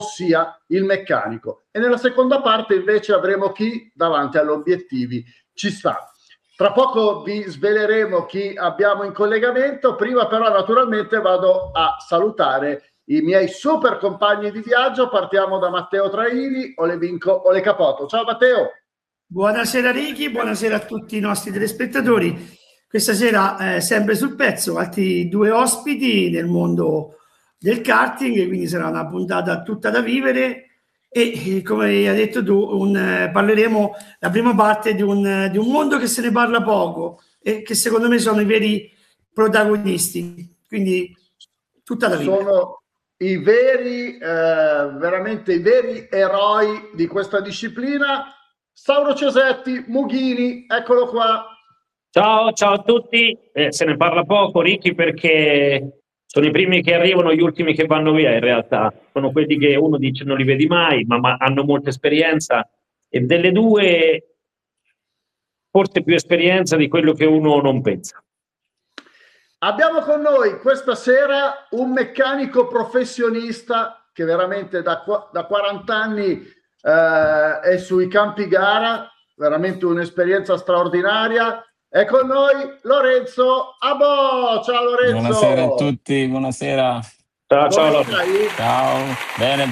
ossia il meccanico. E nella seconda parte invece avremo chi davanti agli obiettivi ci sta. Tra poco vi sveleremo chi abbiamo in collegamento, prima però naturalmente vado a salutare i miei super compagni di viaggio. Partiamo da Matteo Traini, o le vinco o le capoto. Ciao Matteo. Buonasera Ricky, buonasera a tutti i nostri telespettatori. Questa sera sempre sul pezzo, altri due ospiti nel mondo del karting, quindi sarà una puntata tutta da vivere e come hai detto tu parleremo la prima parte di un mondo che se ne parla poco e che secondo me sono i veri protagonisti, quindi tutta da vivere. Sono i veri, veramente i veri eroi di questa disciplina. Sauro Cesetti, Mughini, eccolo qua. Ciao a tutti. Se ne parla poco, Ricky, perché sono i primi che arrivano, gli ultimi che vanno via. In realtà sono quelli che uno dice non li vedi mai, ma hanno molta esperienza, e delle due forse più esperienza di quello che uno non pensa. Abbiamo con noi questa sera un meccanico professionista che veramente da 40 anni è sui campi gara, veramente un'esperienza straordinaria. È con noi Lorenzo Abo. Ciao Lorenzo. Buonasera a tutti, buonasera. Ciao Lorenzo. Ciao, bene.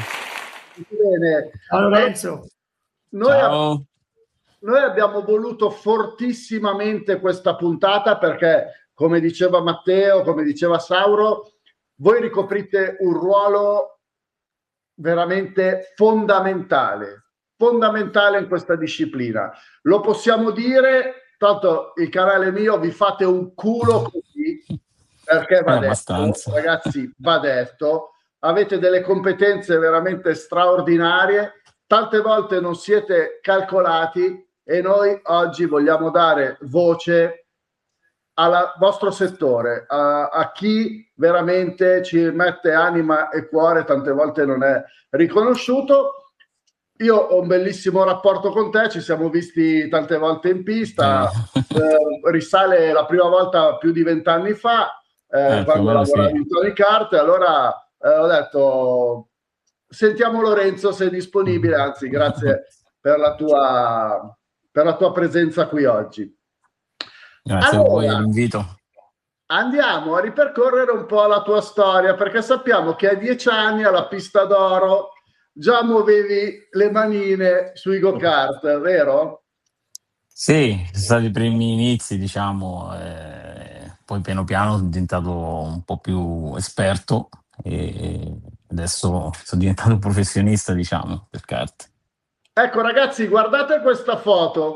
Ciao Lorenzo. Ciao. Noi abbiamo voluto fortissimamente questa puntata perché, come diceva Matteo, come diceva Sauro, voi ricoprite un ruolo veramente fondamentale in questa disciplina. Lo possiamo dire, tanto il canale mio vi fate un culo così, perché va detto, ragazzi, va detto, avete delle competenze veramente straordinarie, tante volte non siete calcolati e noi oggi vogliamo dare voce al vostro settore, a chi veramente ci mette anima e cuore, tante volte non è riconosciuto. Io ho un bellissimo rapporto con te, ci siamo visti tante volte in pista, risale la prima volta più di 20 anni fa, quando lavoravi in Tony Kart. Allora ho detto, sentiamo Lorenzo se è disponibile, anzi grazie per la tua presenza qui oggi. Grazie a voi dell'invito. Andiamo a ripercorrere un po' la tua storia, perché sappiamo che a 10 anni alla Pista d'Oro già muovevi le manine sui go-kart, vero? Sì, sono stati i primi inizi, diciamo, poi piano piano sono diventato un po' più esperto e adesso sono diventato professionista, diciamo, del kart. Ecco ragazzi, guardate questa foto.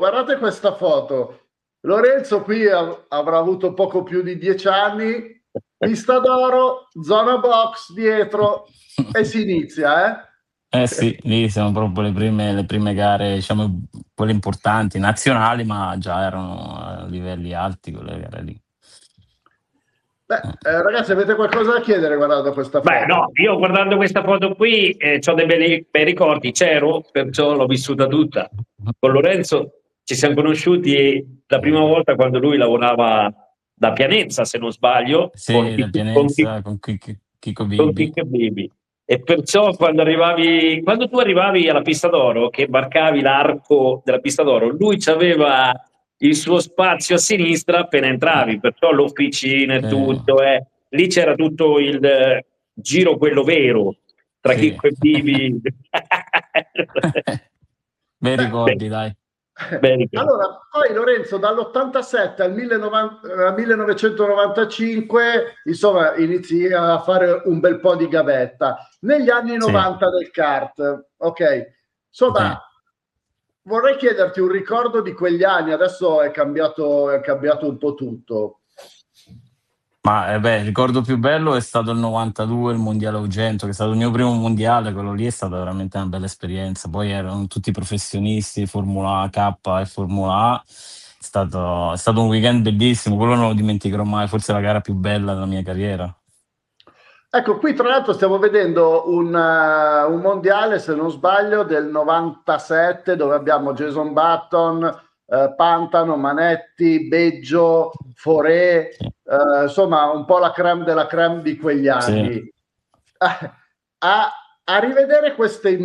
Lorenzo qui avrà avuto poco più di 10 anni, Pista d'Oro, zona box dietro e si inizia, sì, lì sono proprio le prime gare, diciamo, quelle importanti, nazionali, ma già erano a livelli alti quelle gare lì. Ragazzi, avete qualcosa da chiedere guardando questa foto? Beh, no, io guardando questa foto qui ho dei bei ricordi, c'ero, perciò l'ho vissuta tutta. Con Lorenzo ci siamo conosciuti la prima volta quando lui lavorava da Pianezza, se non sbaglio, sì, da Pianezza con Chico Bibi. E perciò quando tu arrivavi alla Pista d'Oro, che varcavi l'arco della Pista d'Oro, lui c'aveva il suo spazio a sinistra appena entravi, perciò l'officina e tutto, lì c'era tutto il giro, quello vero, tra Chicco e Bibi. Bei ricordi, dai. Allora, poi Lorenzo dall'87 al 1995, insomma, inizi a fare un bel po' di gavetta. Negli anni 90 del kart, ok? Insomma, vorrei chiederti un ricordo di quegli anni, adesso è cambiato un po' tutto. Ma il ricordo più bello è stato il 92, il mondiale Ugento, che è stato il mio primo mondiale. Quello lì è stata veramente una bella esperienza. Poi erano tutti professionisti, Formula K e Formula A. È stato un weekend bellissimo, quello non lo dimenticherò mai, forse la gara più bella della mia carriera. Ecco, qui tra l'altro stiamo vedendo un mondiale, se non sbaglio, del 97, dove abbiamo Jason Button, Pantano, Manetti, Beggio, Foré, insomma un po' la crème della crème di quegli anni. a rivedere queste